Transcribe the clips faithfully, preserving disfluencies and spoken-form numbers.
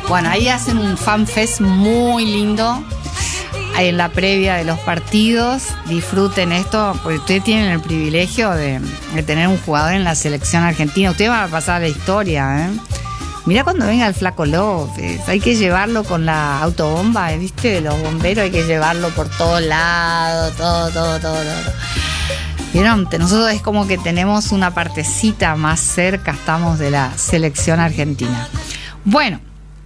Bueno, ahí hacen un fan fest muy lindo en la previa de los partidos. Disfruten esto, porque ustedes tienen el privilegio de, de tener un jugador en la selección argentina. Ustedes van a pasar a la historia, ¿eh? Mirá cuando venga el Flaco López, hay que llevarlo con la autobomba, ¿viste? De los bomberos, hay que llevarlo por todos lados, todo, todo, todo, todo. ¿Vieron? Nosotros es como que tenemos una partecita más cerca, estamos de la selección argentina. Bueno,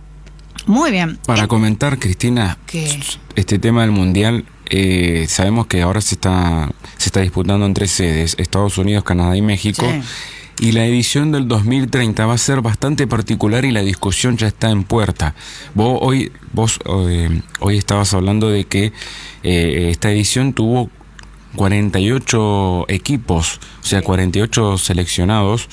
muy bien. Para eh, comentar, Cristina, ¿qué? Este tema del Mundial, eh, sabemos que ahora se está, se está disputando en tres sedes, Estados Unidos, Canadá y México. Sí. Y la edición del dos mil treinta va a ser bastante particular y la discusión ya está en puerta. Vos hoy, vos, eh, hoy estabas hablando de que eh, esta edición tuvo cuarenta y ocho equipos, o sea, cuarenta y ocho seleccionados,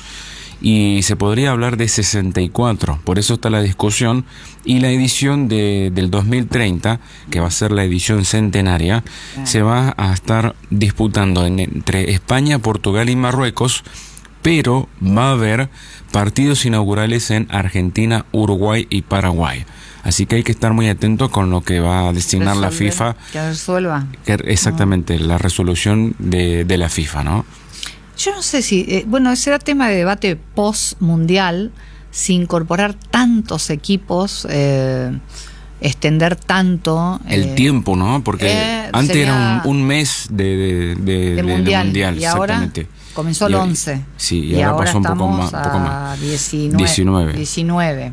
y se podría hablar de sesenta y cuatro, por eso está la discusión. Y la edición de, del dos mil treinta, que va a ser la edición centenaria, ah. se va a estar disputando en, entre España, Portugal y Marruecos, pero va a haber partidos inaugurales en Argentina, Uruguay y Paraguay. Así que hay que estar muy atento con lo que va a designar Resolver, la FIFA. Que resuelva. Que, exactamente, no. la resolución de, de la FIFA, ¿no? Yo no sé si, eh, bueno, ese era tema de debate post-mundial, si incorporar tantos equipos, eh, extender tanto. El eh, tiempo, ¿no? Porque eh, antes era un, un mes de, de, de, de, mundial, de mundial, y exactamente. Ahora comenzó el once. Sí, y, y ahora, ahora pasó un poco más. Un poco más. diecinueve. diecinueve.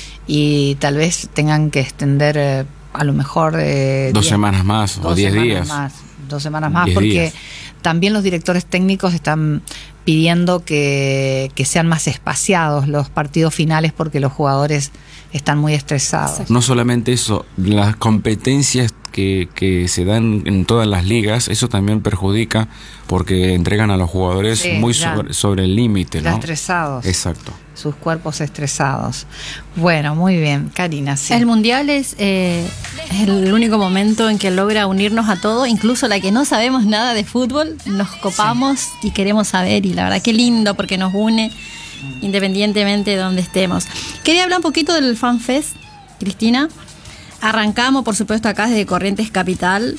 Y tal vez tengan que extender eh, a lo mejor eh, dos diez, semanas más o diez días. Más, dos semanas más, porque días. También los directores técnicos están pidiendo que, que sean más espaciados los partidos finales porque los jugadores están muy estresados. No solamente eso, las competencias que, que se dan en todas las ligas, eso también perjudica porque entregan a los jugadores sí, muy sobre, sobre el límite, ¿no? Estresados. Exacto. Sus cuerpos estresados. Bueno, muy bien, Karina. Sí. El Mundial es, eh, es el único momento en que logra unirnos a todos, incluso la que no sabemos nada de fútbol, nos copamos sí. y queremos saber, y la verdad que lindo porque nos une independientemente de donde estemos. Quería hablar un poquito del Fan Fest, Cristina. Arrancamos, por supuesto, acá desde Corrientes Capital.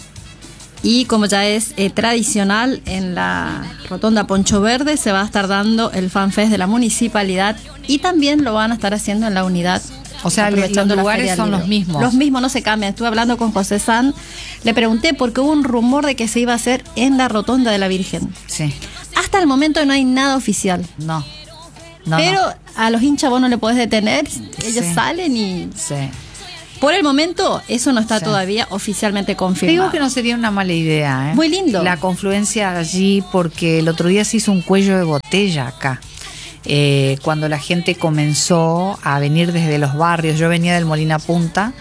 Y como ya es eh, tradicional, en la Rotonda Poncho Verde se va a estar dando el Fan Fest de la municipalidad y también lo van a estar haciendo en la unidad. O sea, los lugares son los mismos. Los mismos, no se cambian. Estuve hablando con José San, le pregunté porque hubo un rumor de que se iba a hacer en la Rotonda de la Virgen. Sí. Hasta el momento no hay nada oficial. No. no Pero no. a los hinchas vos no le podés detener, ellos sí. salen y... Sí. Por el momento, eso no está sí. todavía oficialmente confirmado. Digo que no sería una mala idea, ¿eh? Muy lindo. La confluencia allí, porque el otro día se hizo un cuello de botella acá. Eh, cuando la gente comenzó a venir desde los barrios, yo venía del Molina Punta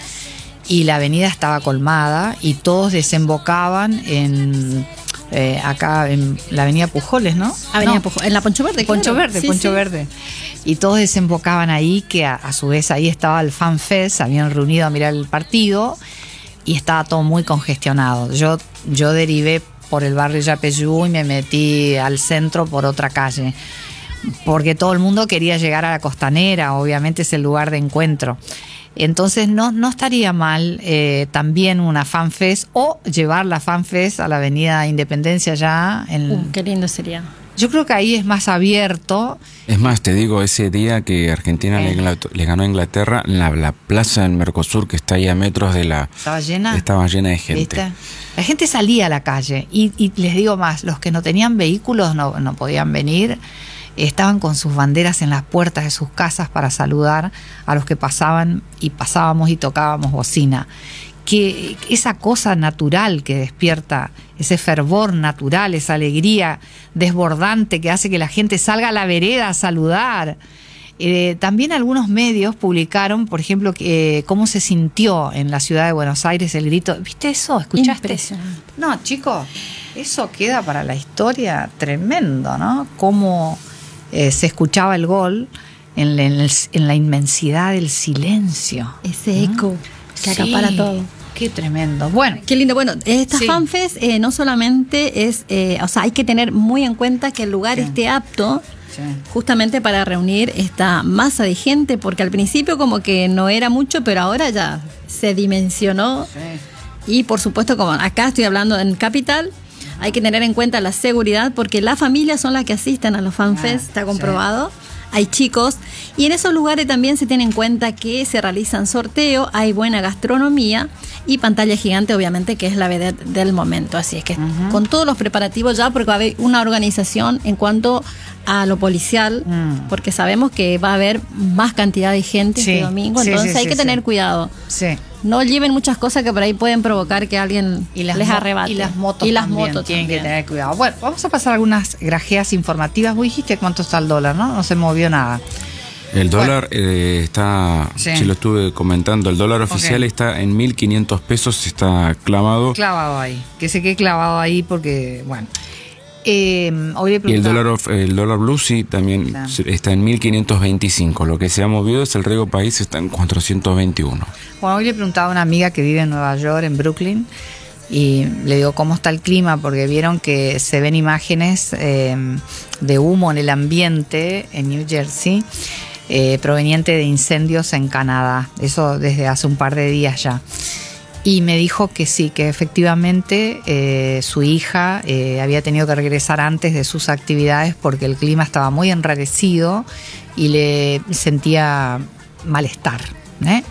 y la avenida estaba colmada y todos desembocaban en... Eh, acá en la avenida Pujoles, ¿no? Avenida no. Pujoles, en la Poncho Verde. Poncho claro. Verde, sí, Poncho sí. Verde. Y todos desembocaban ahí, que a, a su vez ahí estaba el Fan Fest, habían reunido a mirar el partido y estaba todo muy congestionado. Yo, yo derivé por el barrio Yapeyú y me metí al centro por otra calle, porque todo el mundo quería llegar a la Costanera, obviamente es el lugar de encuentro. Entonces no, no estaría mal eh, también una Fan Fest o llevar la Fan Fest a la Avenida Independencia ya. En... Uh, qué lindo sería. Yo creo que ahí es más abierto. Es más, te digo, ese día que Argentina eh. le, le ganó a Inglaterra, la, la plaza en Mercosur, que está ahí a metros de la... ¿Estaba llena? Estaba llena de gente. ¿Viste? La gente salía a la calle y, y les digo más, los que no tenían vehículos no, no podían venir. Estaban con sus banderas en las puertas de sus casas para saludar a los que pasaban y pasábamos y tocábamos bocina. Que esa cosa natural que despierta, ese fervor natural, esa alegría desbordante que hace que la gente salga a la vereda a saludar. Eh, también algunos medios publicaron, por ejemplo, eh, cómo se sintió en la ciudad de Buenos Aires el grito. ¿Viste eso? ¿Escuchaste? Impresionante. No, chicos, eso queda para la historia tremendo, ¿no? Cómo eh, se escuchaba el gol en, en, el, en la inmensidad del silencio. Ese ¿no? eco que acapara sí. todo. Qué tremendo. Bueno, qué lindo. Bueno, esta sí. FanFest eh, no solamente es, eh, o sea, hay que tener muy en cuenta que el lugar sí. esté apto Sí. justamente para reunir esta masa de gente, porque al principio como que no era mucho, pero ahora ya se dimensionó. Sí. Y por supuesto, como acá estoy hablando en Capital, hay que tener en cuenta la seguridad, porque las familias son las que asisten a los FanFest, Ah, está comprobado. sí. Hay chicos, y en esos lugares también se tiene en cuenta que se realizan sorteos, hay buena gastronomía y pantalla gigante, obviamente, que es la vedette del momento. Así es que Uh-huh. con todos los preparativos ya, porque va a haber una organización en cuanto a lo policial, Mm. porque sabemos que va a haber más cantidad de gente Sí, este domingo, sí, entonces sí, hay sí, que tener sí. cuidado. Sí. No lleven muchas cosas que por ahí pueden provocar que alguien Y las les mo- arrebate. Y las motos Y las también motos tienen también. que tener cuidado. Bueno, vamos a pasar algunas grajeas informativas. Vos dijiste cuánto está el dólar, ¿no? No se movió nada. El dólar eh, está, Sí. sí lo estuve comentando, el dólar oficial Ok. está en mil quinientos pesos, está clavado. Clavado ahí. Que se quede clavado ahí porque, bueno. Eh, hoy le Y el preguntaba- dólar, of- el dólar blue sí también Claro. se- está en mil quinientos veinticinco. Lo que se ha movido es el riego país, está en cuatrocientos veintiuno. Bueno, hoy le preguntaba a una amiga que vive en Nueva York, en Brooklyn, y le digo cómo está el clima, porque vieron que se ven imágenes eh, de humo en el ambiente en New Jersey, eh, proveniente de incendios en Canadá. Eso desde hace un par de días ya. Y me dijo que sí, que efectivamente eh, su hija eh, había tenido que regresar antes de sus actividades porque el clima estaba muy enrarecido y le sentía malestar, ¿eh?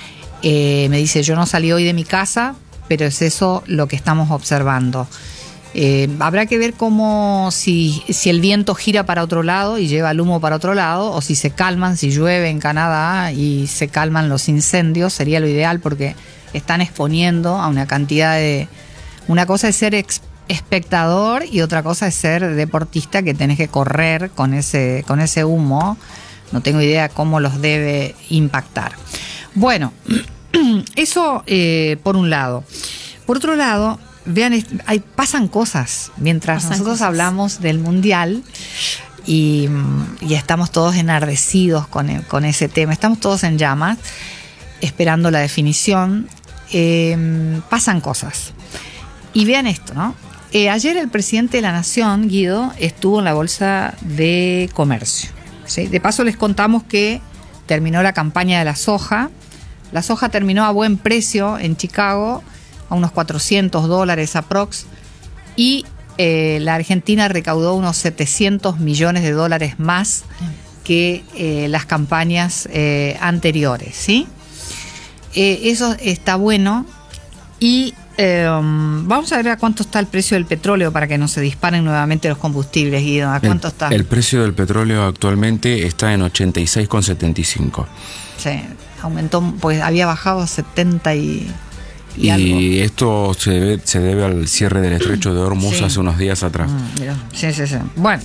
Eh, me dice, yo no salí hoy de mi casa, pero es eso lo que estamos observando. Eh, habrá que ver cómo, si, si el viento gira para otro lado y lleva el humo para otro lado, o si se calman, si llueve en Canadá y se calman los incendios, sería lo ideal porque están exponiendo a una cantidad de... Una cosa es ser ex- espectador y otra cosa es ser deportista, que tenés que correr con ese, con ese humo. No tengo idea cómo los debe impactar. Bueno, eso eh, por un lado. Por otro lado, vean, est- hay, pasan cosas mientras Pasan nosotros cosas. hablamos del Mundial y, y estamos todos enardecidos con, el- con ese tema. Estamos todos en llamas, esperando la definición. Eh, pasan cosas. Y vean esto, ¿no? Eh, ayer el presidente de la Nación, Guido, estuvo en la Bolsa de Comercio, ¿sí? De paso les contamos que terminó la campaña de la soja. La soja terminó a buen precio en Chicago, a unos cuatrocientos dólares aprox, y eh, la Argentina recaudó unos setecientos millones de dólares más que eh, las campañas eh, anteriores, ¿sí? Eh, eso está bueno. Y eh, vamos a ver a cuánto está el precio del petróleo para que no se disparen nuevamente los combustibles, Guido. ¿A cuánto el, está? El precio del petróleo actualmente está en ochenta y seis con setenta y cinco. Sí, aumentó, pues había bajado a setenta y, y, Y, algo. esto se debe, se debe al cierre del estrecho de Hormuz Sí. hace unos días atrás. Mm, mirá. Sí, sí, sí. Bueno,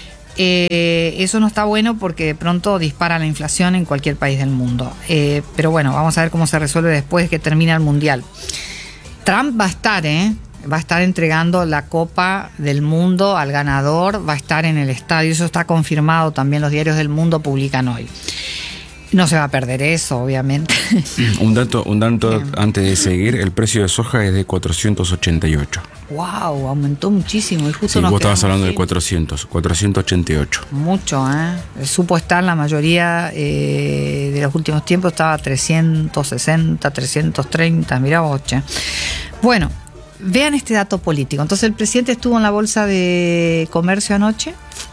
eh, eso no está bueno porque de pronto dispara la inflación en cualquier país del mundo. Eh, pero bueno, vamos a ver cómo se resuelve después de que termine el Mundial. Trump va a estar, ¿eh? Va a estar entregando la Copa del Mundo al ganador, va a estar en el estadio, eso está confirmado, también los diarios del mundo publican hoy. No se va a perder eso, obviamente. Un dato, un dato Bien. antes de seguir, el precio de soja es de cuatrocientos ochenta y ocho. Wow, aumentó muchísimo y justo Sí, nos vos estabas quedamos hablando de sin- cuatrocientos, cuatrocientos ochenta y ocho. Mucho, ¿eh? Supo estar la mayoría eh, de los últimos tiempos, estaba a trescientos sesenta, trescientos treinta, mirá vos, che. Bueno, vean este dato político. Entonces el presidente estuvo en la Bolsa de Comercio anoche.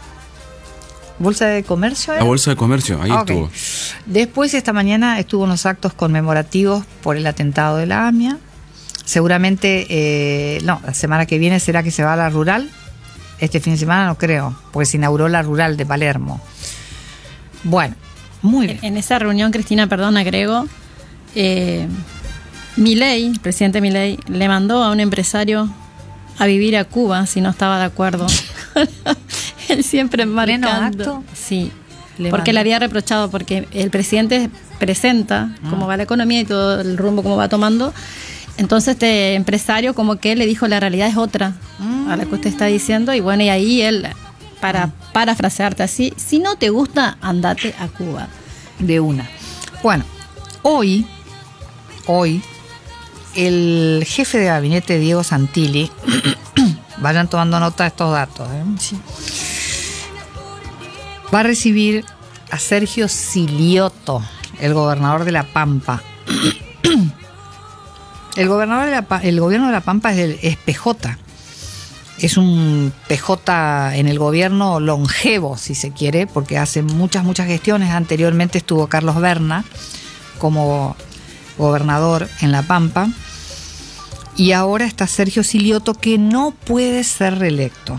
¿Bolsa de Comercio era? La bolsa de comercio, ahí Ah, ok. estuvo. Después esta mañana estuvo en los actos conmemorativos por el atentado de la AMIA. Seguramente, eh, no, la semana que viene será que se va a la rural. Este fin de semana no creo, porque se inauguró la rural de Palermo. Bueno, muy bien. En, en esa reunión, Cristina, perdón, agrego, eh, Milei, el presidente Milei, le mandó a un empresario a vivir a Cuba si no estaba de acuerdo. Él siempre ¿Pleno marcando. acto? Sí, Le porque mandó. le había reprochado, porque el presidente presenta cómo va la economía y todo el rumbo cómo va tomando. Entonces este empresario como que le dijo la realidad es otra a la que usted está diciendo, y bueno, y ahí él, para parafrasearte así, si no te gusta, andate a Cuba. De una. Bueno, hoy, hoy, el jefe de gabinete, Diego Santilli, vayan tomando nota de estos datos, ¿eh? va a recibir a Sergio Silioto, el gobernador de La Pampa. El gobernador de la, el gobierno de La Pampa es, el, es P J. Es un P J en el gobierno longevo, si se quiere, porque hace muchas, muchas gestiones. Anteriormente estuvo Carlos Berna como gobernador en La Pampa. Y ahora está Sergio Silioto, que no puede ser reelecto.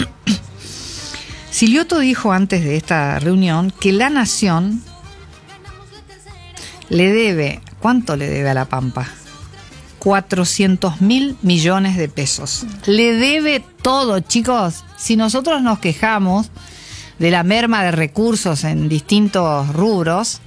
Silioto dijo antes de esta reunión que la nación le debe, ¿cuánto le debe a La Pampa? cuatrocientos mil millones de pesos. Le debe todo, chicos. Si nosotros nos quejamos de la merma de recursos en distintos rubros,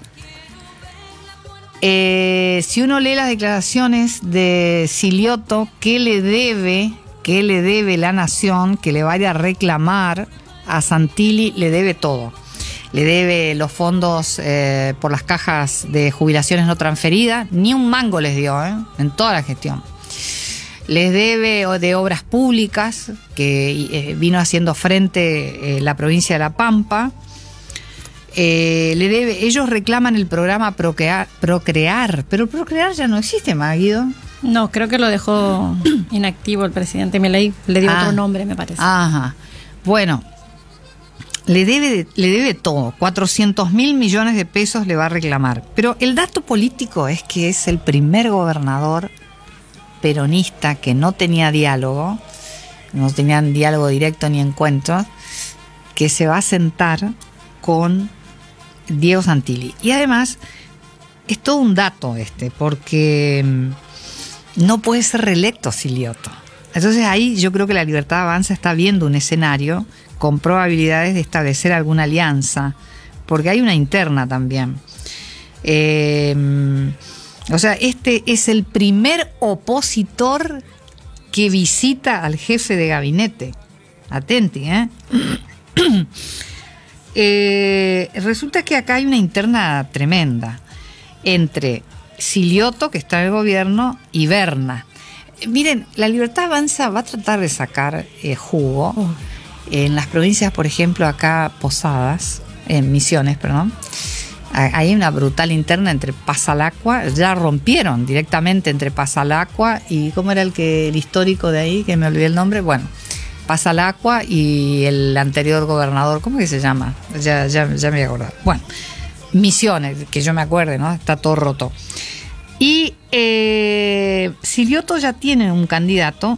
eh, si uno lee las declaraciones de Silioto, ¿qué le debe, qué le debe la nación que le vaya a reclamar a Santilli? Le debe todo. Le debe los fondos eh, por las cajas de jubilaciones no transferidas, ni un mango les dio, ¿eh? En toda la gestión. Les debe de obras públicas, que eh, vino haciendo frente eh, la provincia de La Pampa. Eh, le debe, ellos reclaman el programa Procrear, Procrear, pero Procrear ya no existe más, Guido. No, creo que lo dejó inactivo el presidente Milei, le dio ah, otro nombre, me parece. Ajá. Bueno. Le debe, le debe todo, cuatrocientos mil millones de pesos le va a reclamar. Pero el dato político es que es el primer gobernador peronista que no tenía diálogo, no tenían diálogo directo ni encuentros, que se va a sentar con Diego Santilli. Y además, es todo un dato este, porque no puede ser reelecto Silioto. Entonces ahí yo creo que la Libertad Avanza está viendo un escenario con probabilidades de establecer alguna alianza, porque hay una interna también. Eh, o sea, este es el primer opositor que visita al jefe de gabinete. Atenti, ¿eh? eh resulta que acá hay una interna tremenda entre Silioto, que está en el gobierno, y Berna. Miren, la Libertad Avanza va a tratar de sacar eh, jugo. Oh. En las provincias, por ejemplo, acá Posadas, en Misiones, perdón, hay una brutal interna entre Pasalacua, ya rompieron directamente entre Pasalacua y, ¿cómo era el que el histórico de ahí, que me olvidé el nombre? Bueno, Pasalacua y el anterior gobernador, ¿cómo que se llama? Ya, ya, ya me voy a acordar. Bueno, Misiones, que yo me acuerde, ¿no? Está todo roto. Y eh, Silioto ya tiene un candidato.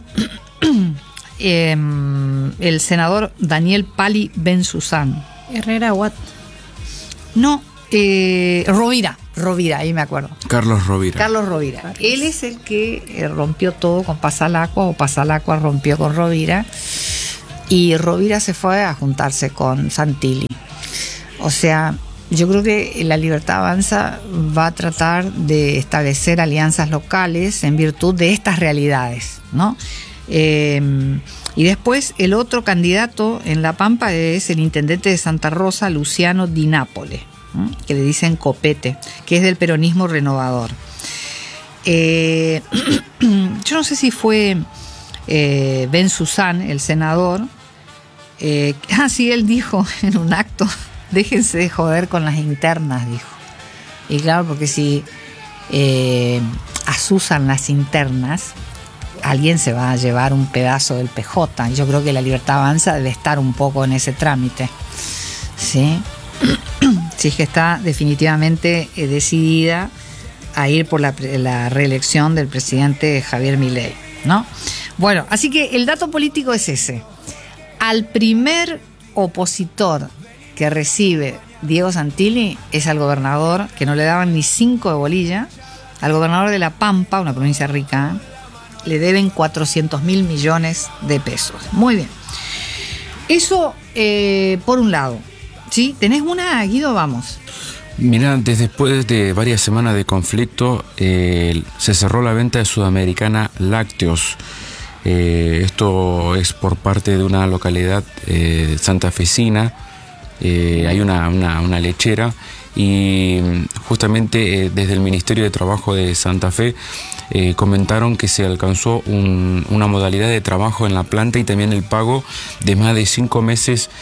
Eh, el senador Daniel Pali Benzuzán. Herrera Watt. No, eh, Rovira, Rovira, ahí me acuerdo. Carlos Rovira. Carlos Rovira. Carlos. Él es el que eh, rompió todo con Pasalacua, o Pasalacua rompió con Rovira, y Rovira se fue a juntarse con Santilli. O sea, yo creo que la Libertad Avanza va a tratar de establecer alianzas locales en virtud de estas realidades, ¿no? Eh, y después el otro candidato en La Pampa es el intendente de Santa Rosa, Luciano Di Nápole, ¿no? Que le dicen Copete, que es del peronismo renovador. Eh, yo no sé si fue eh, Benzuzán, el senador. Eh, ah, sí, él dijo en un acto: déjense de joder con las internas, dijo. Y claro, porque si eh, asusan las internas, alguien se va a llevar un pedazo del P J. Yo creo que la Libertad Avanza debe estar un poco en ese trámite, ¿sí? Sí, que está definitivamente eh, decidida a ir por la, la reelección del presidente Javier Milei, ¿no? Bueno, así que el dato político es ese. Al primer opositor que recibe Diego Santilli es al gobernador, que no le daban ni cinco de bolilla, al gobernador de La Pampa, una provincia rica, ¿eh? Le deben cuatrocientos mil millones de pesos. Muy bien. Eso eh, por un lado. ¿Sí? ¿Tenés una, Guido? Vamos. Mira, desde después de varias semanas de conflicto, eh, se cerró la venta de Sudamericana Lácteos. Eh, esto es por parte de una localidad eh, santafesina. Eh, hay una, una, una lechera y justamente eh, desde el Ministerio de Trabajo de Santa Fe eh, comentaron que se alcanzó un, una modalidad de trabajo en la planta y también el pago de más de cinco meses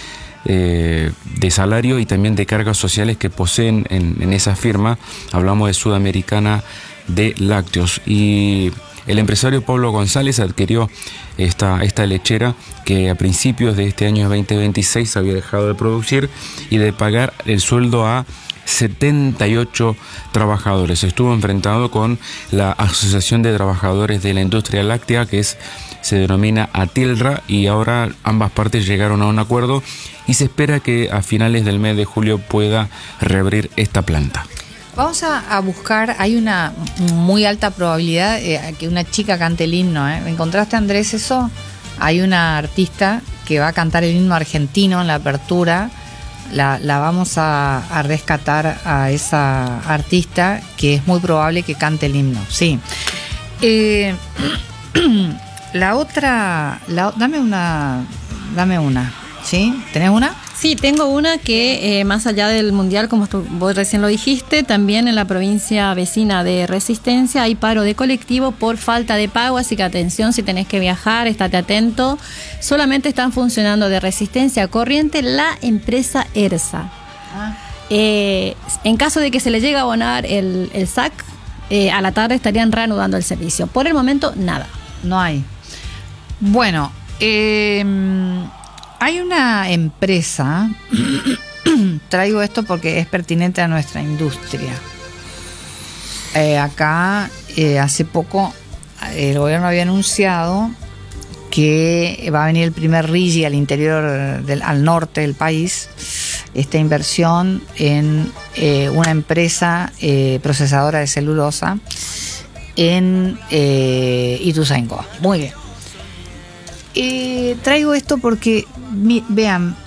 eh, de salario y también de cargas sociales que poseen en, en esa firma. Hablamos de Sudamericana de Lácteos. Y el empresario Pablo González adquirió esta, esta lechera que a principios de este año veinte veintiséis había dejado de producir y de pagar el sueldo a setenta y ocho trabajadores. Estuvo enfrentado con la Asociación de Trabajadores de la Industria Láctea, que es, se denomina ATILRA, y ahora ambas partes llegaron a un acuerdo y se espera que a finales del mes de julio pueda reabrir esta planta. Vamos a, a buscar, hay una muy alta probabilidad eh, que una chica cante el himno. ¿eh? ¿Encontraste, Andrés, eso? Hay una artista que va a cantar el himno argentino en la apertura. La, la vamos a, a rescatar a esa artista, que es muy probable que cante el himno. Sí. Eh, la otra, la, dame una, dame una. ¿Sí? ¿Tenés una? Sí, tengo una que eh, más allá del mundial, como tú, vos recién lo dijiste, también en la provincia vecina de Resistencia hay paro de colectivo por falta de pago, así que atención, si tenés que viajar, estate atento. Solamente están funcionando de Resistencia a Corriente la empresa ERSA. Ah. Eh, en caso de que se le llegue a abonar el, el S A C, eh, a la tarde estarían reanudando el servicio. Por el momento, nada. No hay. Bueno, eh... hay una empresa, traigo esto porque es pertinente a nuestra industria. Eh, acá, eh, hace poco, el gobierno había anunciado que va a venir el primer RIGI al interior, del, al norte del país, esta inversión en eh, una empresa eh, procesadora de celulosa en eh, Ituzaingó. Muy bien. Eh, traigo esto porque, mi, vean,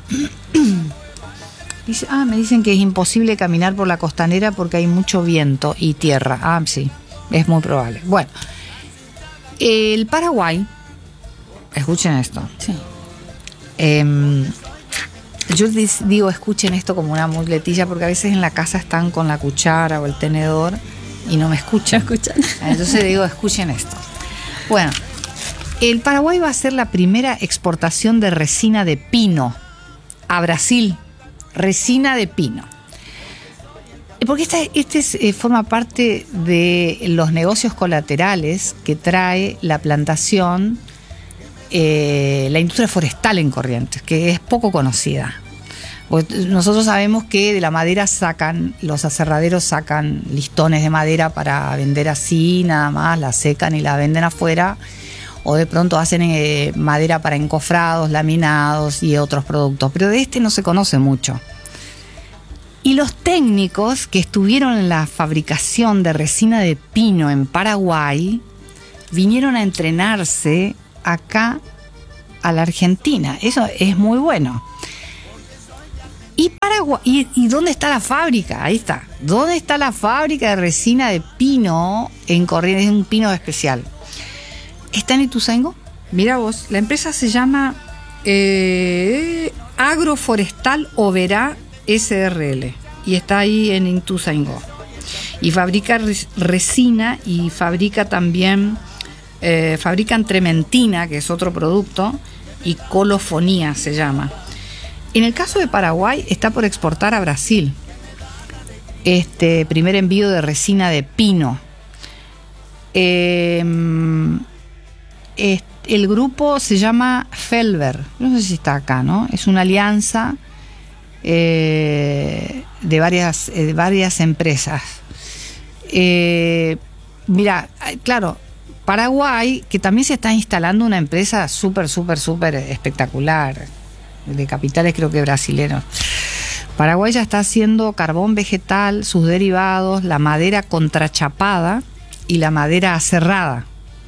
dice, ah, me dicen que es imposible caminar por la costanera porque hay mucho viento y tierra. Ah, sí, es muy probable. Bueno, el Paraguay, escuchen esto. Sí. Eh, yo les digo, escuchen esto como una muletilla porque a veces en la casa están con la cuchara o el tenedor y no me escuchan. No escuchan. Entonces digo, escuchen esto. Bueno. El Paraguay va a ser la primera exportación de resina de pino a Brasil. Resina de pino. Porque este, este es, eh, forma parte de los negocios colaterales que trae la plantación, eh, la industria forestal en Corrientes, que es poco conocida. Nosotros sabemos que de la madera sacan, los aserraderos sacan listones de madera para vender así, nada más, la secan y la venden afuera. O de pronto hacen eh, madera para encofrados, laminados y otros productos. Pero de este no se conoce mucho. Y los técnicos que estuvieron en la fabricación de resina de pino en Paraguay vinieron a entrenarse acá a la Argentina. Eso es muy bueno. ¿Y, Paraguay, y, ¿Y dónde está la fábrica? Ahí está. ¿Dónde está la fábrica de resina de pino en Corrientes? Es un pino especial. Está en Ituzaingó. Mira vos, la empresa se llama eh, Agroforestal Oberá S R L y está ahí en Ituzaingó. Y fabrica res, resina y fabrica también, eh, fabrican trementina, que es otro producto, y colofonía se llama. En el caso de Paraguay, está por exportar a Brasil. Este primer envío de resina de pino. Eh, El grupo se llama Felber, no sé si está acá, ¿no? Es una alianza eh, de varias, eh, varias empresas. Eh, mira, claro, Paraguay, que también se está instalando una empresa súper, súper, súper espectacular, de capitales creo que brasileños. Paraguay ya está haciendo carbón vegetal, sus derivados, la madera contrachapada y la madera aserrada.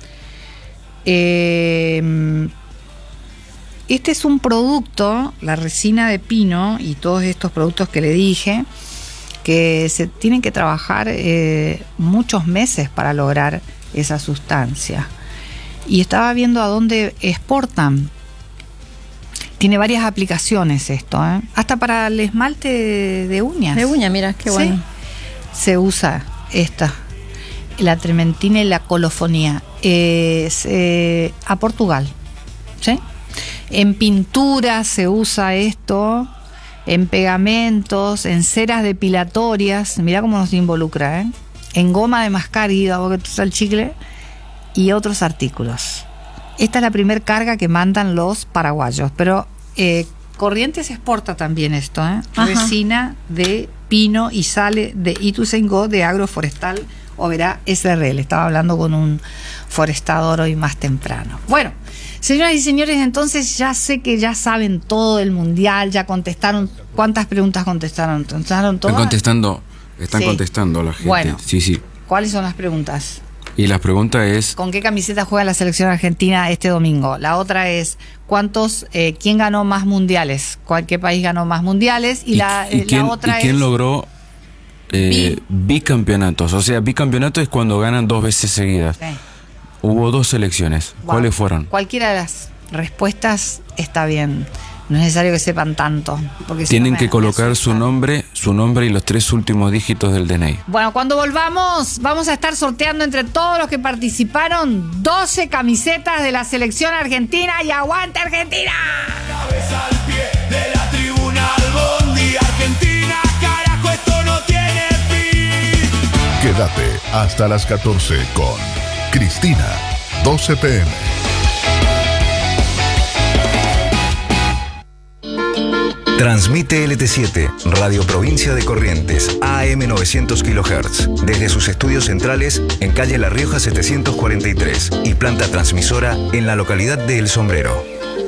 Eh, este es un producto, la resina de pino y todos estos productos que le dije, que se tienen que trabajar eh, muchos meses para lograr esa sustancia. Y estaba viendo a dónde exportan. Tiene varias aplicaciones esto, ¿eh? Hasta para el esmalte de, de uñas. De uña, mira, qué bueno. ¿Sí? Se usa esta, la trementina y la colofonía. Es, eh, a Portugal, ¿sí? En pintura se usa esto, en pegamentos, en ceras depilatorias, mirá cómo nos involucra, ¿eh? En goma de mascar y vos que tú usas el chicle, y otros artículos. Esta es la primer carga que mandan los paraguayos, pero eh, Corrientes exporta también esto, ¿eh? Resina de pino y sale de Ituzaingó de Agroforestal Oberá S R L. Estaba hablando con un forestador hoy más temprano. Bueno, señoras y señores, entonces ya sé que ya saben todo del mundial, ya contestaron. ¿Cuántas preguntas contestaron? ¿Contestaron todas? Están contestando, están Sí. contestando la gente. Bueno. Sí, sí. ¿Cuáles son las preguntas? Y la pregunta es, ¿Con qué camiseta juega la selección argentina este domingo? La otra es, ¿cuántos, eh, quién ganó más mundiales? ¿Cuál, ¿Qué país ganó más mundiales? Y, ¿y, la, y eh, quién, la otra y quién es... logró eh, bicampeonatos? O sea, bicampeonato es cuando ganan dos veces seguidas. Sí. Hubo dos selecciones. Wow. ¿Cuáles fueron? Cualquiera de las respuestas está bien. No es necesario que sepan tanto. Porque si Tienen no me- que me colocar asusta. su nombre, su nombre y los tres últimos dígitos del D N I. Bueno, cuando volvamos, vamos a estar sorteando entre todos los que participaron doce camisetas de la selección argentina. ¡Y aguante Argentina! Cabeza al pie de la tribuna al Bondi. Argentina, carajo, esto no tiene fin. Quédate hasta las catorce con Cristina, doce pe eme. Transmite L T siete, Radio Provincia de Corrientes, A M novecientos kilohertz, desde sus estudios centrales en calle La Rioja setecientos cuarenta y tres y planta transmisora en la localidad de El Sombrero.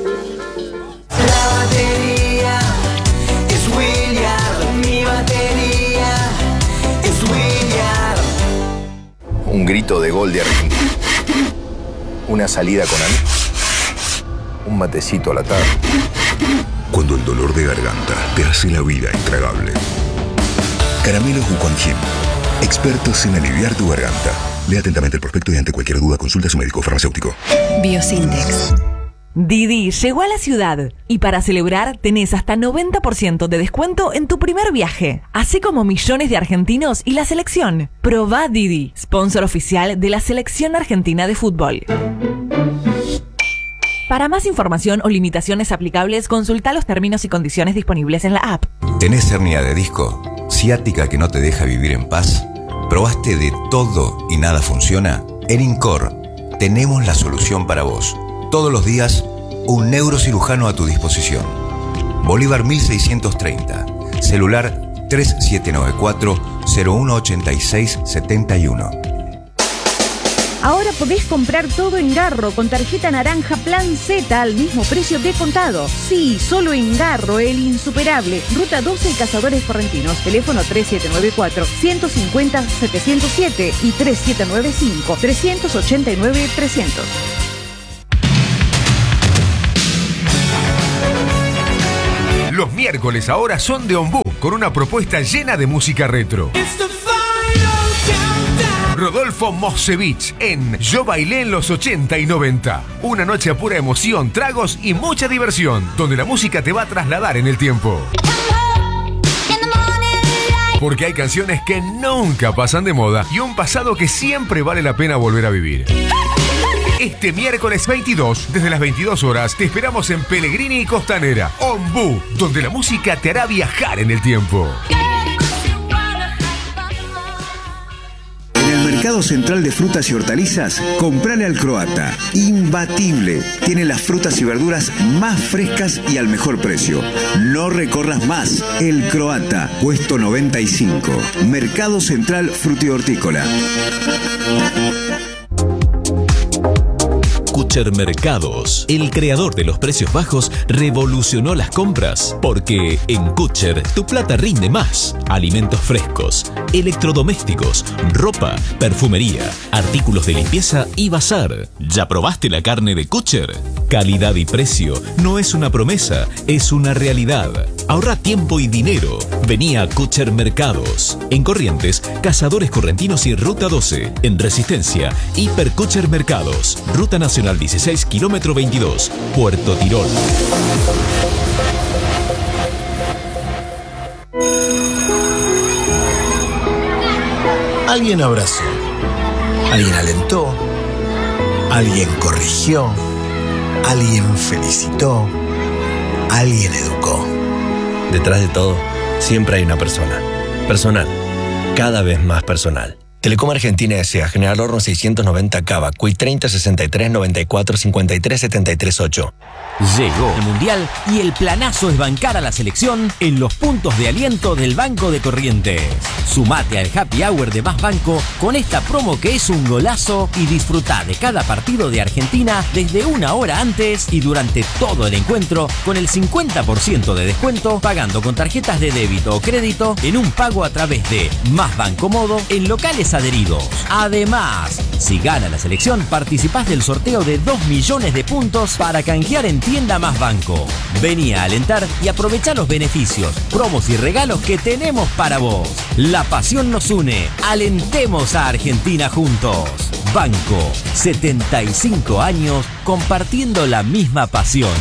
La batería es William, mi batería es William. Un grito de gol de Argentina. Una salida con amigos. Un matecito a la tarde. Cuando el dolor de garganta te hace la vida intragable. Caramelos Wuquanjin, expertos en aliviar tu garganta. Lea atentamente el prospecto y ante cualquier duda consulta a su médico farmacéutico. Biosintex. Didi llegó a la ciudad y para celebrar tenés hasta noventa por ciento de descuento en tu primer viaje, así como millones de argentinos y la selección. Probá Didi, sponsor oficial de la Selección Argentina de Fútbol. Para más información o limitaciones aplicables, consulta los términos y condiciones disponibles en la app. ¿Tenés hernia de disco? ¿Ciática que no te deja vivir en paz? ¿Probaste de todo y nada funciona? En Incor tenemos la solución para vos. Todos los días, un neurocirujano a tu disposición. Bolívar mil seiscientos treinta. Celular tres siete nueve cuatro, cero uno ocho seis siete uno. Ahora podés comprar todo en Garro con tarjeta naranja Plan Z al mismo precio que contado. Sí, solo en Garro, el insuperable. Ruta doce y Cazadores Correntinos. Teléfono tres siete nueve cuatro, uno cinco cero, siete cero siete y tres siete nueve cinco, tres ocho nueve, trescientos. Los miércoles ahora son de Ombú, con una propuesta llena de música retro. Rodolfo Mosevich en Yo Bailé en los ochenta y noventa. Una noche a pura emoción, tragos y mucha diversión, donde la música te va a trasladar en el tiempo. Porque hay canciones que nunca pasan de moda y un pasado que siempre vale la pena volver a vivir. Este miércoles veintidós, desde las veintidós horas, te esperamos en Pellegrini y Costanera, Ombú, donde la música te hará viajar en el tiempo. En el Mercado Central de Frutas y Hortalizas, comprale al Croata. Imbatible. Tiene las frutas y verduras más frescas y al mejor precio. No recorras más. El Croata, puesto noventa y cinco. Mercado Central Frutihortícola. Kutcher Mercados, el creador de los precios bajos, revolucionó las compras, porque en Kutcher tu plata rinde más. Alimentos frescos, electrodomésticos, ropa, perfumería, artículos de limpieza y bazar. ¿Ya probaste la carne de Kutcher? Calidad y precio no es una promesa, es una realidad. Ahorra tiempo y dinero. Vení a Kutcher Mercados. En Corrientes, Cazadores Correntinos y Ruta doce. En Resistencia, Hiper Kutcher Mercados. Ruta Nacional dieciséis, kilómetro veintidós, Puerto Tirol. Alguien abrazó, alguien alentó, alguien corrigió, alguien felicitó, alguien educó. Detrás de todo, siempre hay una persona. Personal. Cada vez más personal. Telecom Argentina S A. General Horno seiscientos noventa Cava. Cuy treinta sesenta y tres noventa y cuatro cincuenta y tres setenta y tres ocho. Llegó el Mundial y el planazo es bancar a la selección en los puntos de aliento del Banco de Corrientes. Sumate al Happy Hour de Más Banco con esta promo que es un golazo y disfrutá de cada partido de Argentina desde una hora antes y durante todo el encuentro con el cincuenta por ciento de descuento pagando con tarjetas de débito o crédito en un pago a través de Más Banco Modo en locales adheridos. Además, si gana la selección, participás del sorteo de dos millones de puntos para canjear en tienda Más Banco. Vení a alentar y aprovechá los beneficios, promos y regalos que tenemos para vos. La pasión nos une. Alentemos a Argentina juntos. Banco, setenta y cinco años compartiendo la misma pasión.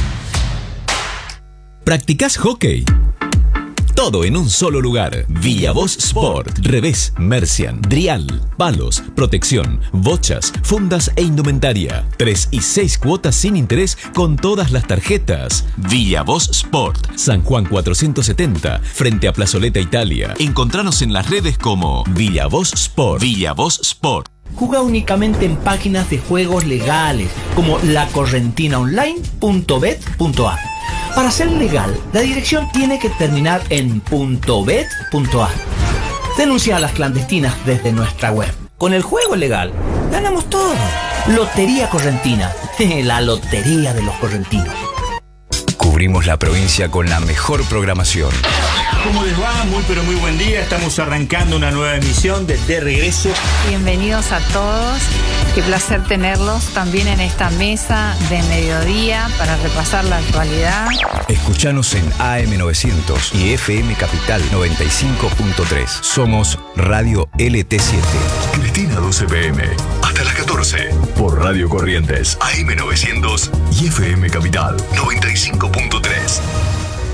¿Practicás hockey? Todo en un solo lugar. Villavoz Sport. Revés, Mercian, Drial, palos, protección, bochas, fundas e indumentaria. Tres y seis cuotas sin interés con todas las tarjetas. Villavoz Sport. San Juan cuatrocientos setenta, frente a Plazoleta Italia. Encontranos en las redes como Villavoz Sport. Villavoz Sport. Juega únicamente en páginas de juegos legales como la correntina online punto bet punto a. Para ser legal, la dirección tiene que terminar en .bet punto a. Denuncia a las clandestinas desde nuestra web. Con el juego legal, ganamos todo. Lotería Correntina, la lotería de los correntinos. Cubrimos la provincia con la mejor programación. ¿Cómo les va? Muy pero muy buen día. Estamos arrancando una nueva emisión de De Regreso. Bienvenidos a todos. Qué placer tenerlos también en esta mesa de mediodía para repasar la actualidad. Escuchanos en A M novecientos y F M Capital noventa y cinco punto tres. Somos Radio L T siete. Cristina doce P M. Hasta las catorce. Por Radio Corrientes. A M novecientos y F M Capital noventa y cinco.